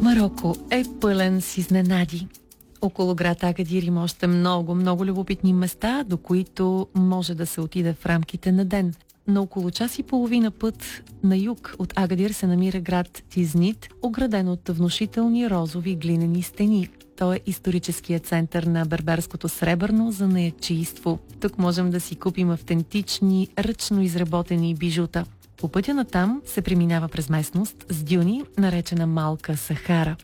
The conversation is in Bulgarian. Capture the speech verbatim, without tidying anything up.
Мароко е пълен с изненади. Около град Агадир има още много, много любопитни места, до които може да се отиде в рамките на ден. На около час и половина път на юг от Агадир се намира град Тизнит, ограден от внушителни розови глинени стени. Той е историческият център на берберското сребърно занаятчийство. Тук можем да си купим автентични, ръчно изработени бижута. По пътя на там се преминава през местност с дюни, наречена Малка Сахара.